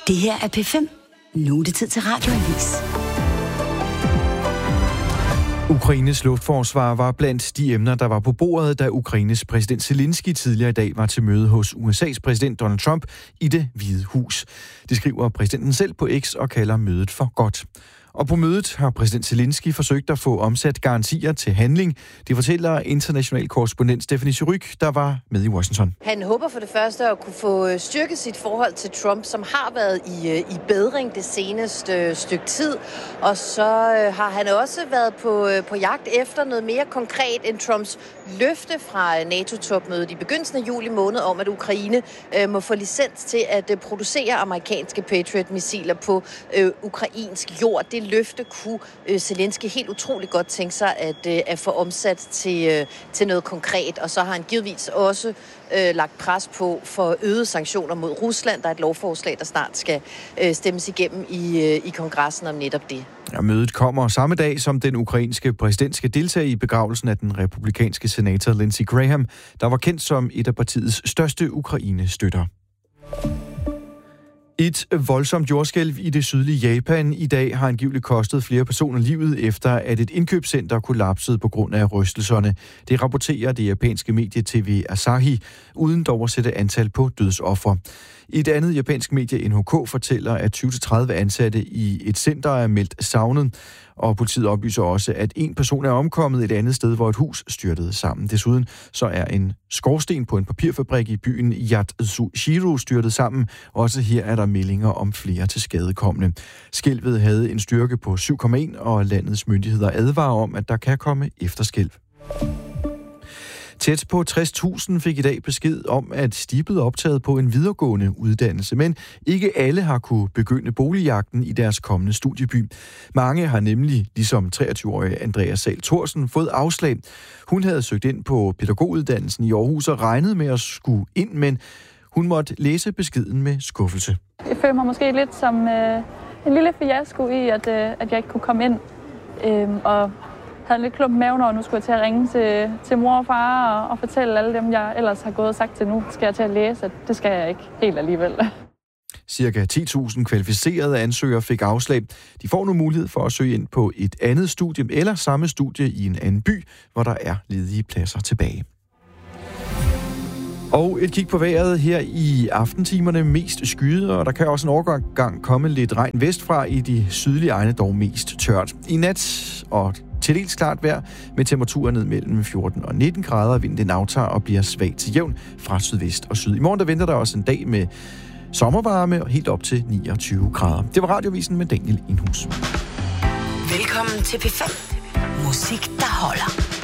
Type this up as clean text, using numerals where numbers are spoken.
Det her er P5. Nu er det tid til radioavis. Ukraines luftforsvar var blandt de emner, der var på bordet, da Ukraines præsident Zelensky tidligere i dag var til møde hos USA's præsident Donald Trump i Det Hvide Hus. Det skriver præsidenten selv på X og kalder mødet for godt. Og på mødet har præsident Zelensky forsøgt at få omsat garantier til handling. Det fortæller international korrespondent Stephanie Surrugue, der var med i Washington. Han håber for det første at kunne få styrket sit forhold til Trump, som har været i bedring det seneste stykke tid. Og så har han også været på jagt efter noget mere konkret end Trumps løfte fra NATO-topmødet i begyndelsen af juli måned om, at Ukraine må få licens til at producere amerikanske Patriot-missiler på ukrainsk jord. Det løfte kunne Zelensky helt utroligt godt tænke sig at få omsat til noget konkret. Og så har han givetvis også lagt pres på for øgede sanktioner mod Rusland. Der er et lovforslag, der snart skal stemmes igennem i kongressen om netop det. Ja, mødet kommer samme dag, som den ukrainske præsident skal deltage i begravelsen af den republikanske senator Lindsey Graham, der var kendt som et af partiets største Ukraine-støtter. Et voldsomt jordskælv i det sydlige Japan i dag har angiveligt kostet flere personer livet, efter at et indkøbscenter kollapsede på grund af rystelserne. Det rapporterer det japanske medie TV Asahi, uden dog at sætte antal på dødsoffer. Et andet japansk medie, NHK, fortæller, at 20-30 ansatte i et center er meldt savnet, og politiet oplyser også, at en person er omkommet et andet sted, hvor et hus styrtede sammen. Desuden så er en skorsten på en papirfabrik i byen Yatsushiro styrtet sammen. Også her er der meldinger om flere tilskadekomne. Skælvet havde en styrke på 7,1, og landets myndigheder advarer om, at der kan komme efterskælv. Tæt på 60.000 fik i dag besked om, at de er blevet optaget på en videregående uddannelse, men ikke alle har kunne begynde boligjagten i deres kommende studieby. Mange har nemlig, ligesom 23-årige Andrea Sahl Thorsen, fået afslag. Hun havde søgt ind på pædagoguddannelsen i Aarhus og regnede med at skulle ind, men hun måtte læse beskeden med skuffelse. Jeg føler mig måske lidt som en lille fiasko i, at jeg ikke kunne komme ind, og havde lidt klump i maven, og nu skulle jeg til at ringe til mor og far og fortælle alle dem, jeg ellers har gået og sagt til nu, skal jeg til at læse, at det skal jeg ikke helt alligevel. Cirka 10.000 kvalificerede ansøgere fik afslag. De får nu mulighed for at søge ind på et andet studie eller samme studie i en anden by, hvor der er ledige pladser tilbage. Og et kig på vejret her i aftentimerne, mest skyet, og der kan også en overgang komme lidt regn vestfra, i de sydlige egne dog mest tørt. I nat og til dels klart vejr med temperaturer ned mellem 14 og 19 grader. Vinden aftager og bliver svag til jævn fra sydvest og syd. I morgen der venter der også en dag med sommervarme og helt op til 29 grader. Det var Radiovisen med Daniel Indhus. Velkommen til P5. Musik, der holder.